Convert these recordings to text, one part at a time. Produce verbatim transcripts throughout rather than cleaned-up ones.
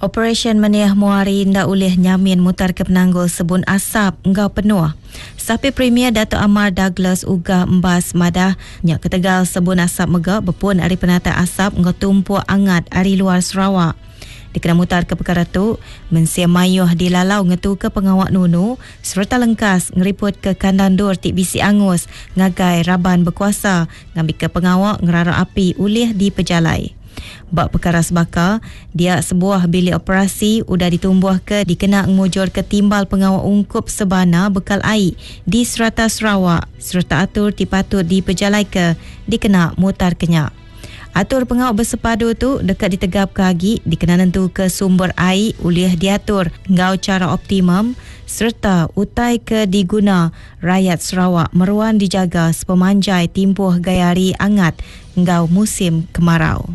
Operasi Meniah Muari ndak ulih nyamin mutar ke penanggul sebun asap engkau penuh. Sapi Premier Dato' Amar Douglas uga embas madah nyak ketegal sebun asap megak berpun ari penata asap engkau tumpu angat ari luar Sarawak. Dikena mutar ke perkara tu, mensia mayuh dilalau ngetu ke pengawak nunu serta lengkas ngeriput ke kandang dur tik bisi angus ngagai raban berkuasa ngambil ke pengawak ngerara api ulih di pejalai. Bak perkara sebaka, dia sebuah bilik operasi udah ditumbuh ke dikena ngujur ke timbal pengawal ungkup sebana bekal air di serata Sarawak serta atur dipatut dipejalai ke dikena mutar kenyak. Atur pengawal bersepadu tu dekat ditegap kagi dikena nentu ke sumber air ulih diatur ngau cara optimum serta utai ke diguna rakyat Sarawak meruan dijaga sepemanjai timpuh gayari angat ngau musim kemarau.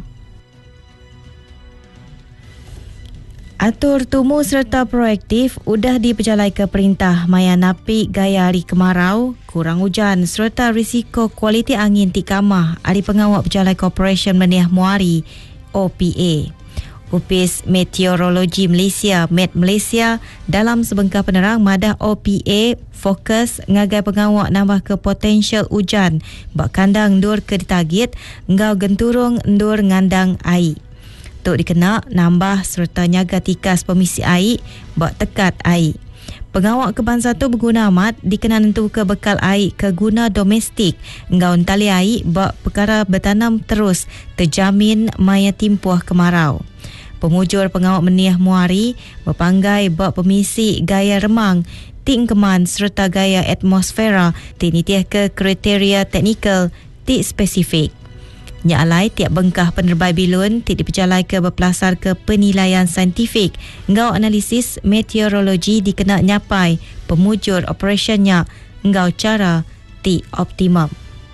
Atur tumu serta proaktif udah dipejalai ke perintah maya napi gaya hari kemarau, kurang hujan serta risiko kualiti angin tikamah ari pengawal pejalai Corporation Meniah Muari O P A. Upis Meteorologi Malaysia Met Malaysia dalam sebengkah penerang madah O P A fokus ngagai pengawal nambah ke potensial hujan bak kandang ndur ke ditarget ngau genturung ndur ngandang air. Tok dikena nambah serta nyaga tikas pemisi air bak tekat air. Pengawak kebangsa tu berguna amat dikena nentu ke bekal air ke guna domestik ngau tali air bak perkara bertanam terus terjamin maya timpuh kemarau. Pemujur pengawak Meniah Muari berpanggai bak pemisi gaya remang tik keman serta gaya atmosfera tik nitiah ke kriteria teknikal tik spesifik. Nya alai tiap bengkah penerbai bilun tik dipejalai ke berpelasar ke penilaian saintifik ngau analisis meteorologi dikena nyapai pemujur operasionnya ngau cara tik optimum.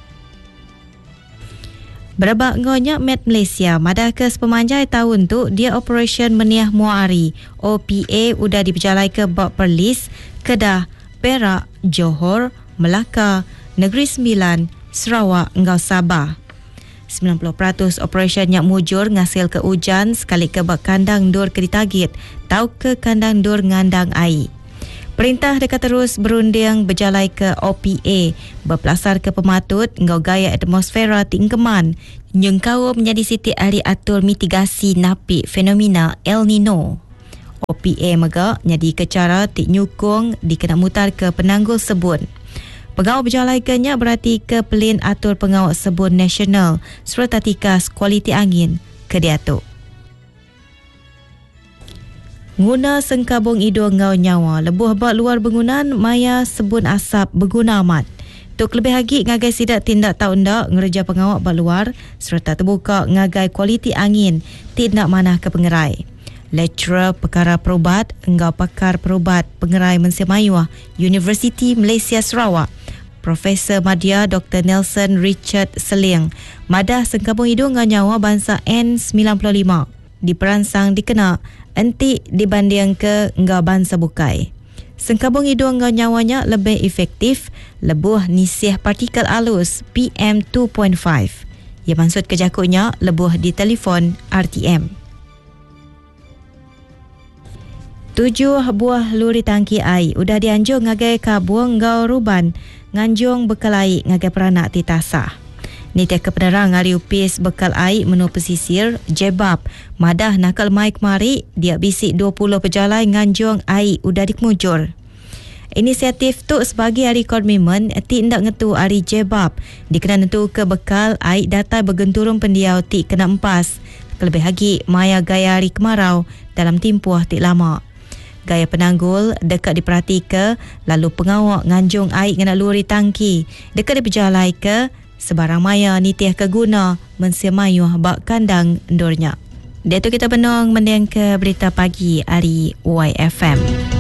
Berebak ngaunya Met Malaysia madah ke sepemanjai tahun tu dia Operation Meniah Muari O P A udah dipejalai ke bak Perlis, Kedah, Perak, Johor, Melaka, Negeri Sembilan, Sarawak ngau Sabah. sembilan puluh peratus operasi nyak mujur ngasil ke hujan sekali ke bak kandang dur ke ditarget tau ke kandang dur ngandang air. Perintah dekat terus berunding berjalai ke O P A berpelasar ke pematut ngau gaya atmosfera tingkeman nyengkau menjadi siti ahli atur mitigasi napi fenomena El Nino. O P A mega jadi ke cara tik nyukung dikena mutar ke penanggul sebun. Pegawai berjalai kenya berarti ke pelin atur pengawal sebun nasional serta tikas kualiti angin ke diatuk. Guna sengkabung hidung ngau nyawa lebuh bak luar bangunan maya sebun asap berguna amat. Tuk lebih lagi ngagai sidak tindak tau ndak ngereja pengawal bak luar serta terbuka ngagai kualiti angin tindak manah ke pengerai. Lecturer perkara perubat engau pakar perubat pengerai Mensemayuah Universiti Malaysia Sarawak Profesor Madya Doktor Nelson Richard Seling madah sengkabung hidung ngau nyawa bangsa N sembilan puluh lima diperansang dikena entik dibanding ke ngau bangsa bukai. Sengkabung hidung ngau nyawanya lebih efektif lebuh nisih partikel alus P M dua titik lima. Ia maksud kejakutnya lebuh di telefon R T M. Tujuh buah luri tangki air udah dianjur ngagai kabuang ngau ruban nganjung bekal air ngagai peranak titasah. Nitiah ke penerang hari upis bekal air menu pesisir Jebab madah nakal mai kemari dia bisik dua puluh pejalai nganjung air udah dikemujur. Inisiatif tu sebagai hari komitmen tik ndak ngetu hari Jebab dikena nentu ke bekal air datai bergenturung pendiau tik kena empas kelebih lagi maya gaya hari kemarau dalam timpuh tik lama. Gaya penanggul dekat diperhati ke lalu pengawak nganjung air ngena luri tangki dekat dipejalai ke sebarang maya nitiah ke guna mensemayuh bak kandang endurnya. Dia tu kita benong mendeng ke berita pagi hari Y F M.